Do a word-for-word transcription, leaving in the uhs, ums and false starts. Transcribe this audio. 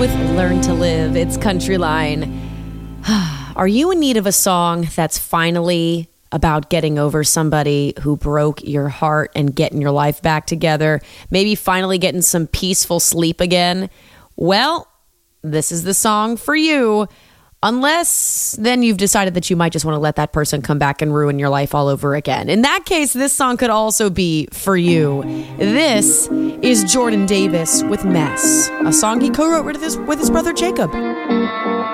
with Learn to Live. It's Country Line. Are you in need of a song that's finally about getting over somebody who broke your heart and getting your life back together? Maybe finally getting some peaceful sleep again? Well, this is the song for you. Unless then you've decided that you might just want to let that person come back and ruin your life all over again. In that case, this song could also be for you. This is Jordan Davis with Mess, a song he co-wrote with his, with his brother Jacob.